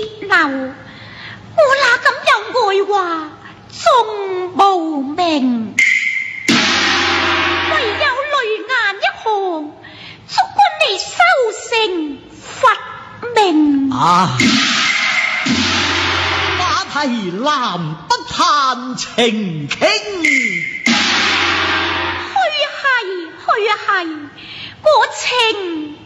別扭，我哪敢有愛話縱無名？唯有淚眼一行，祝君你修成佛命。 啊！馬蹄難不談情傾， 去係，我情